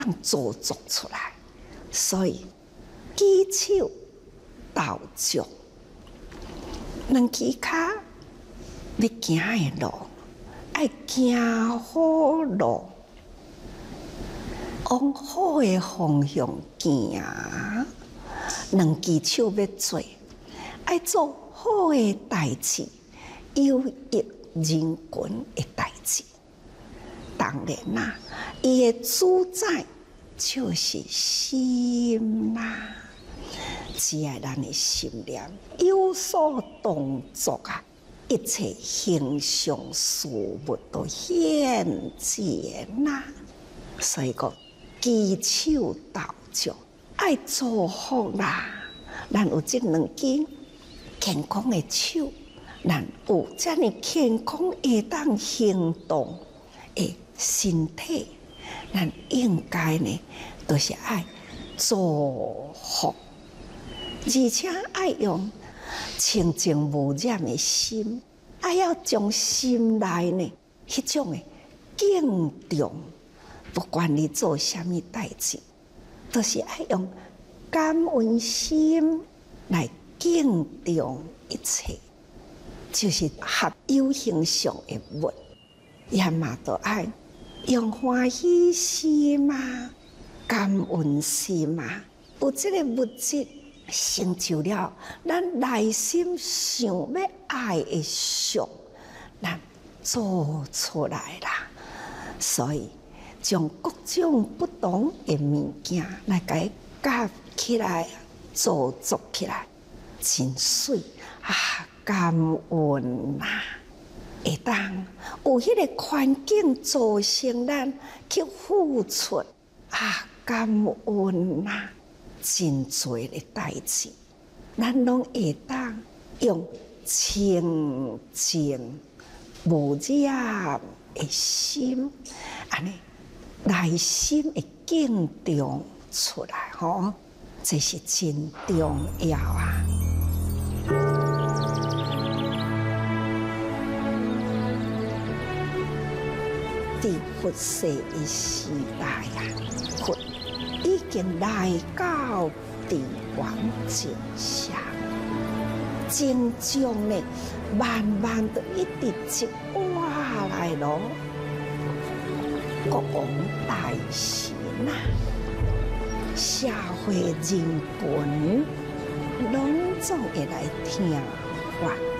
做作出来。所以举手投足，两只脚要行的路，爱行好路，往好的方向行。两只手要做，爱做好的代志，有益人群的代志。当然啦，伊的主宰就是心啦。只要咱的心念有所动作啊，一切形象事物都显现啦。所以讲，举手投足爱做好啦。咱有这两只健康的手，咱有这么健康会当行动的身体，咱应该呢，都是爱做好，而且爱用清净无染的心，爱要将心内呢迄种的敬重，不管你做什么代志，都是爱用感恩心来敬重一切，就是合有形象的物，也嘛都爱用欢喜心嘛、感恩心嘛，有这个物质成就了咱内心想要爱的相，咱做出来啦。所以将各种不同的物件来甲伊夹起来，做作起来，真水啊！感恩呐，会当有迄个环境造成咱去付出啊！感恩呐，真多的代志，咱拢会当用清净无染的心，安尼内心的敬重出来吼，这是真重要啊！在佛世的时代啊，佛已经来到地王真相，真将呢慢慢的一直一挂来咯。国王大神啊，社会人群拢总会来听话。